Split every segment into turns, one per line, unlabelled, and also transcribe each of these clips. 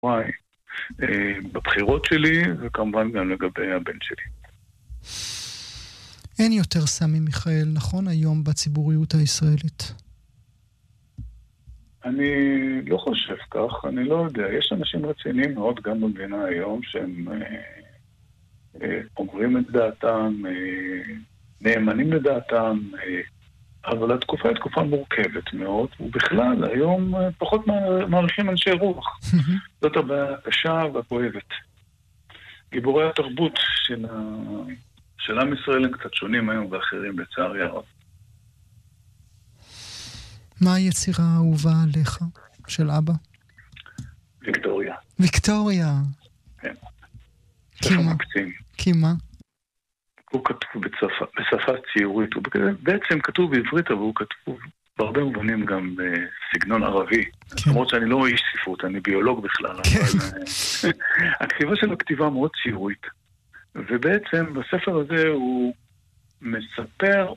הוריי, בבחירות שלי, וכמובן גם לגבי הבן שלי.
אין יותר סמי מיכאל, נכון? היום בציבוריות הישראלית.
אני לא חושב כך, אני לא יודע. יש אנשים רציניים מאוד גם במדינה היום, שהם אומרים את דעתם, נאמנים לדעתם, אבל התקופה היא תקופה מורכבת מאוד, ובכלל היום פחות מעריכים אנשי רוח. זאת הבעיה הקשה והכואבת. גיבורי התרבות של עם ישראל הם קצת שונים היום ואחרים לצערי הרב.
מה היצירה האהובה עליך של אבא?
ויקטוריה.
ויקטוריה.
כן. ספר מקסים.
כי מה?
הוא כתוב בשפה ציורית, הוא בעצם כתוב בעברית, אבל הוא כתוב בהרבה מובנים גם בסגנון ערבי. למרות שאני לא איש ספרות, אני ביולוג בכלל, אבל הכתיבה שלו כתיבה מאוד ציורית. ובעצם בספר הזה הוא מספר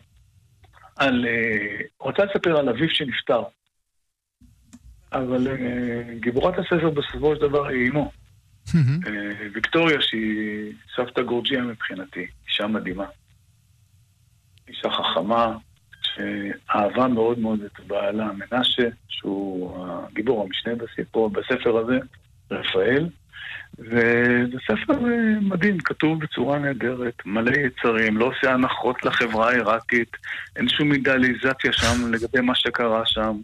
רוצה לספר על אביו שנפטר. אבל גיבורת הספר בסופו של דבר היא אמו. ויקטוריה שהיא סבתא גורג'יה מבחינתי, אישה מדהימה. אישה חכמה, שאהבה מאוד מאוד את בעלה מנשה, שהוא הגיבור המשנה בספר הזה, רפאל. וזה ספר מדהים, כתוב בצורה נהדרת, מלא יצרים, לא עושה הנחות לחברה העיראקית, אין שום אידיאליזציה שם לגבי מה שקרה שם.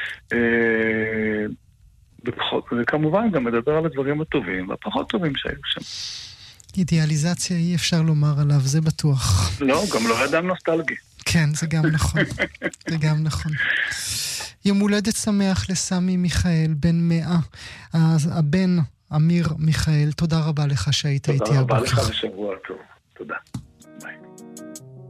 וכמובן גם מדבר על הדברים הטובים והפחות טובים שהיו שם.
אידיאליזציה אי אפשר לומר עליו, זה בטוח.
לא, גם לא אדם נוסטלגי.
כן, זה גם נכון. זה גם נכון. יום הולדת שמח לסמי מיכאל, בן 100. הבן אמיר מיכאל, תודה רבה לך שהיית איתי הבוקר.
תודה רבה לך ושבוע טוב. תודה. ביי.